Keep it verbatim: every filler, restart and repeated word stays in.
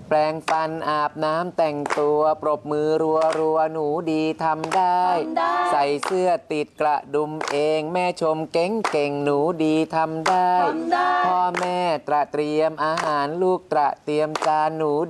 แปรงฟันอาบน้ำแต่งตัวปรบมือรัวรัวหนูดีทำได้ใส่เสื้อติดกระดุมเองแม่ชมเก่งเก่งหนูดีทำได้พ่อแม่ตระเตรียมอาหารลูกตระเตรียมจานหนู